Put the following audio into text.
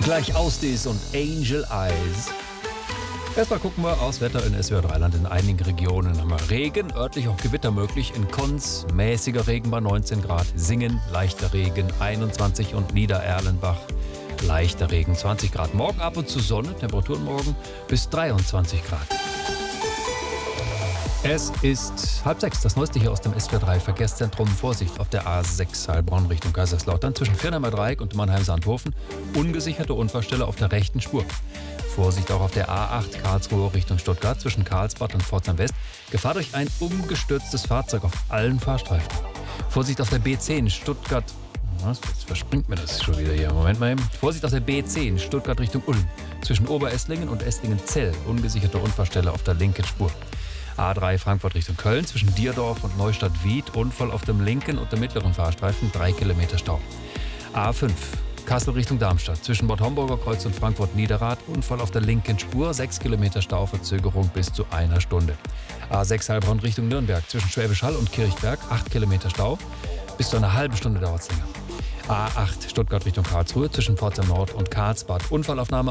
Gleich Ausdies und Angel Eyes. Erstmal gucken wir aufs Wetter in SWR 3 In einigen Regionen haben wir Regen, örtlich auch Gewitter möglich. In Konz mäßiger Regen bei 19 Grad. Singen leichter Regen 21 und Niedererlenbach leichter Regen 20 Grad. Morgen ab und zu Sonne, Temperaturen morgen bis 23 Grad. Es ist 5:30, das Neueste hier aus dem SWR 3 Verkehrszentrum. Vorsicht auf der A6 Heilbronn Richtung Kaiserslautern zwischen Firnheimer Dreieck und Mannheim-Sandhofen. Ungesicherte Unfallstelle auf der rechten Spur. Vorsicht auch auf der A8 Karlsruhe Richtung Stuttgart zwischen Karlsbad und Pforzheim West. Gefahr durch ein umgestürztes Fahrzeug auf allen Fahrstreifen. Vorsicht auf der B10 Stuttgart. Was? Jetzt verspringt mir das schon wieder hier. Moment mal eben. Vorsicht auf der B10 Stuttgart Richtung Ulm. Zwischen Oberesslingen und Esslingen-Zell. Ungesicherte Unfallstelle auf der linken Spur. A3 Frankfurt Richtung Köln zwischen Dierdorf und Neustadt-Wied. Unfall auf dem linken und dem mittleren Fahrstreifen. 3 Kilometer Stau. A5 Kassel Richtung Darmstadt zwischen Bad Homburger Kreuz und Frankfurt-Niederrad. Unfall auf der linken Spur. 6 Kilometer Stauverzögerung bis zu einer Stunde. A6 Heilbronn Richtung Nürnberg zwischen Schwäbisch Hall und Kirchberg. 8 Kilometer Stau. Bis zu einer halben Stunde dauert es länger. A8 Stuttgart Richtung Karlsruhe zwischen Pforzheim Nord und Karlsbad. Unfallaufnahme